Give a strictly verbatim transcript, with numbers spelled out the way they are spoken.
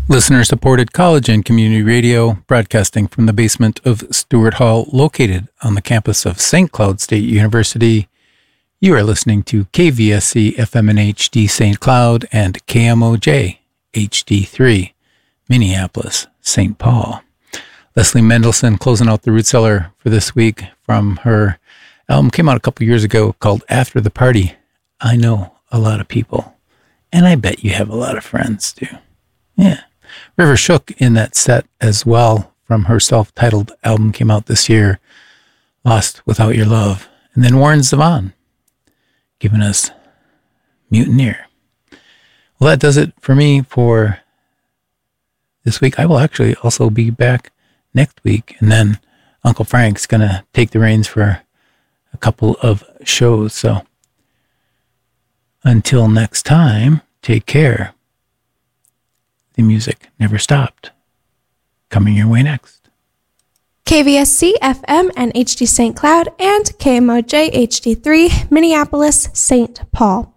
Listener-supported college and community radio, broadcasting from the basement of Stewart Hall, located on the campus of Saint Cloud State University. You are listening to K V S C F M and H D Saint Cloud and K M O J H D three, Minneapolis, Saint Paul. Leslie Mendelson closing out the Root Cellar for this week from her album, came out a couple years ago, called After the Party. I know a lot of people, and I bet you have a lot of friends too. Yeah. River Shook in that set as well from her self-titled album, came out this year, Lost Without Your Love. And then Warren Zevon giving us Mutineer. Well, that does it for me for this week. I will actually also be back next week, and then Uncle Frank's going to take the reins for a couple of shows. So until next time, take care. The music never stopped. Coming your way next. K V S C F M and H D Saint Cloud and K M O J H D three, Minneapolis, Saint Paul.